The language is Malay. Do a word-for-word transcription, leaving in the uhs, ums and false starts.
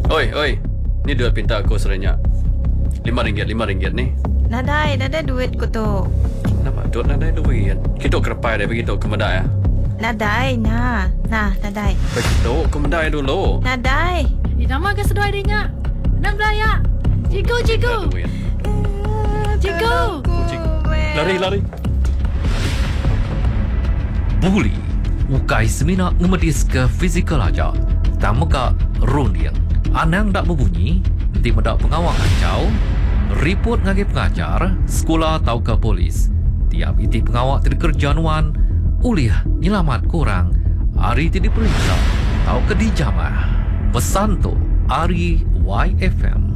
Oi, oi. Ni duit pinta aku serenyak. Lima ringgit, lima ringgit ni. Nadai, nadai duit ko to. Kenapa? Duit nadai duit. Kita kerpai dia begitu ke medai ya? Nadai, na. Nah, nadai. Begitu ke medai dulu. Nadai. Eh, nama ke sedoi dia. Enam belaya. Cigu, cigu. Duit. Cigu. Kucing. Lari, lari. Buli, ukai semina ngemedis ke fizikal aja. Tamu ka runian. Anang dak berbunyi, nanti mendak pengawal kacau. Report ngagi pengajar, sekolah tau ke polis. Tiap iti pengawal tidak kerjaan ulih nyelamat korang. Hari tidak diperiksa, tau ke dijamah. Pesan tu, Ari Y F M.